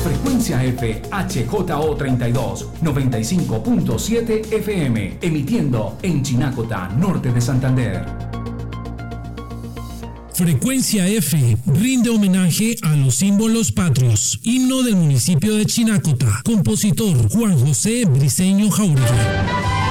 Frecuencia F HJO32 95.7 FM, emitiendo en Chinacota, norte de Santander. Frecuencia F rinde homenaje a los símbolos patrios. Himno del municipio de Chinacota. Compositor Juan José Briceño Jauregui.